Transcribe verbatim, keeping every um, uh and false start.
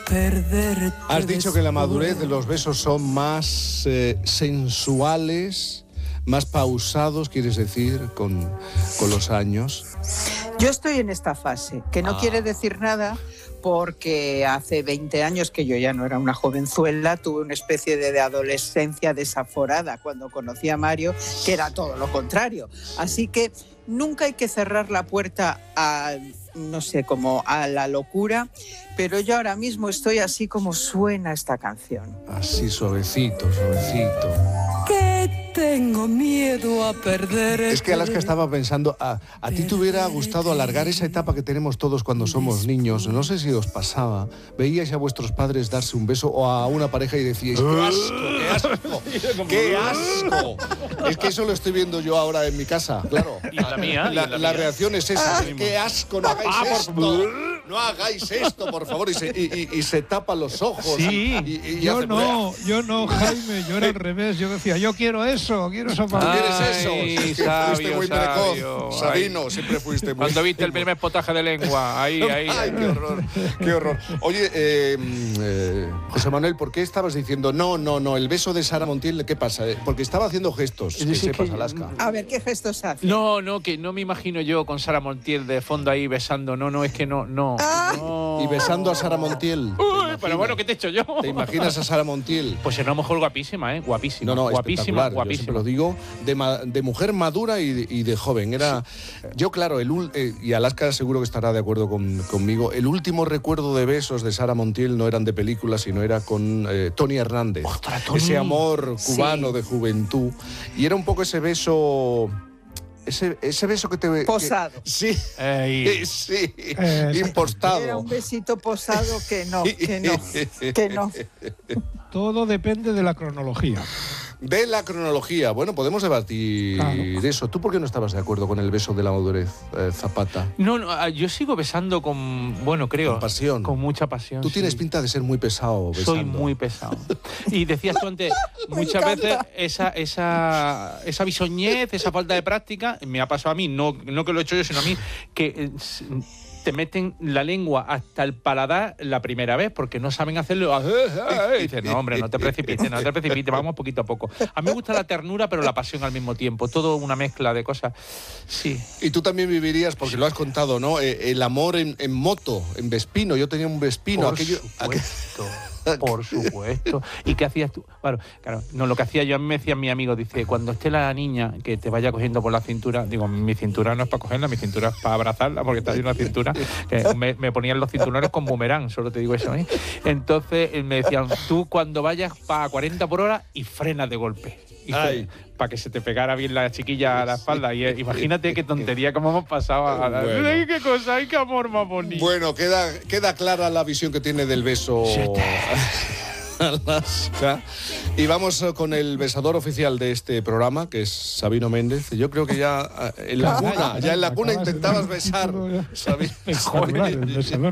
perderte. Has dicho que en la madurez los besos son más eh, sensuales, más pausados, quieres decir, con, con los años. Yo estoy en esta fase, que no Ah. quiere decir nada, porque hace veinte años que yo ya no era una jovenzuela, tuve una especie de, de adolescencia desaforada cuando conocí a Mario, que era todo lo contrario. Así que nunca hay que cerrar la puerta a, no sé, como a la locura, pero yo ahora mismo estoy así como suena esta canción. Así suavecito, suavecito. Que tengo miedo a perder. Es que Alaska estaba pensando, a, a ti te hubiera gustado alargar esa etapa que tenemos todos cuando somos niños. No sé si os pasaba. Veíais a vuestros padres darse un beso o a una pareja y decíais, ¡qué asco, qué asco! ¡Qué asco! Es que eso lo estoy viendo yo ahora en mi casa, claro. Y en la mía. La, y en la la mía. reacción es esa, ¡qué asco! No hagáis Ah, por esto. favor. No hagáis esto, por favor. Y se, y, y, y se tapa los ojos. Sí, y, y, y yo hace- no, yo no, Jaime, yo era al revés. Yo decía, yo quiero eso, quiero esa ¿Tú palabra. quieres eso? Ay, Es que sabio, fuiste muy sabio. precoz. Sabino, siempre fuiste muy... Cuando viste el primer potaje de lengua, ahí, ahí. Ay, qué horror, qué horror. Oye, eh, eh, José Manuel, ¿por qué estabas diciendo no, no, no, el beso de Sara Montiel, ¿qué pasa? Porque estaba haciendo gestos, que Sí, sepas, que- Alaska. A ver, ¿qué gestos hace? No, no, que no me imagino yo con Sara Montiel de fondo ahí besando. No, no, es que no, no. Ah. no. Y besando a Sara Montiel. ¿te Uy, imaginas? pero bueno, ¿qué te he hecho yo? ¿Te imaginas a Sara Montiel? Pues era una mujer guapísima, ¿eh? Guapísima. No, no, guapísima, espectacular. Yo guapísima. siempre lo digo, de, ma- de mujer madura y de, y de joven. Era, yo, claro, el ul- eh, y Alaska seguro que estará de acuerdo con- conmigo, el último recuerdo de besos de Sara Montiel no eran de películas, sino era con eh, Tony Hernández. Ostras, Tony. Ese amor cubano Sí. de juventud. Y era un poco ese beso... Ese, ese beso que te... que- Posado. sí, Ey. sí, Eh, impostado. Era un besito posado que no, que no, que no. Todo depende de la cronología. De la cronología. Bueno, podemos debatir Claro. de eso. ¿Tú por qué no estabas de acuerdo con el beso de la madurez, eh, Zapata? No, no, ah, yo sigo besando con, bueno, creo. Con pasión. Con mucha pasión. Tú tienes sí. pinta de ser muy pesado besando. Soy muy pesado. Y decías tú antes, muchas encanta. veces esa, esa, esa bisoñez, esa falta de práctica, me ha pasado a mí, no, no que lo he hecho yo, sino a mí, que eh, s- te meten la lengua hasta el paladar la primera vez porque no saben hacerlo. Y dices, no, hombre, no te precipites, no te precipites, vamos poquito a poco. A mí me gusta la ternura, pero la pasión al mismo tiempo. Todo una mezcla de cosas. Sí. Y tú también vivirías, porque lo has contado, ¿no? Eh, el amor en, en moto, en Vespino. Yo tenía un Vespino. Por aquello, aqu- supuesto. Por supuesto. ¿Y qué hacías tú? Bueno, claro, no, lo que hacía yo, a mí me decían mi amigo, dice, cuando esté la niña que te vaya cogiendo por la cintura, digo, mi cintura no es para cogerla, mi cintura es para abrazarla, porque está ahí una cintura, que me, me ponían los cinturones con boomerang, solo te digo eso, ¿eh? Entonces eh, me decían, tú cuando vayas para cuarenta por hora y frenas de golpe. Ay. Para que se te pegara bien la chiquilla a la espalda. Y eh, imagínate qué tontería, cómo hemos pasado a la... Bueno. ¡Ay, qué cosa! ¡Ay, qué amor más bonito! Bueno, queda, queda clara la visión que tiene del beso. Alaska. Y vamos eh, con el besador oficial de este programa, que es Sabino Méndez. Yo creo que ya eh, en la cuna, ya en la cuna intentabas besar. Sabino. Espectacular, el besador.